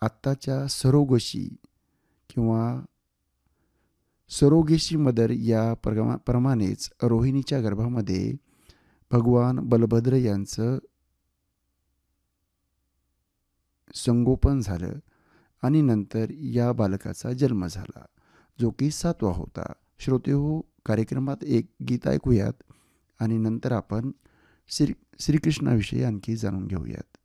आत्ताच्या सरोगशी किंवा सरोगेशी मदर या प्रमाणेच रोहिणीच्या गर्भामध्ये भगवान बलभद्र यांचं संगोपन झालं आणि नंतर या बालकाचा जन्म झाला, जो की 7वा होता. श्रोतेहो, कार्यक्रमात एक गीत ऐकूयात आणि नंतर आपण श्रीकृष्णाविषयी आणखी जाणून घेऊयात.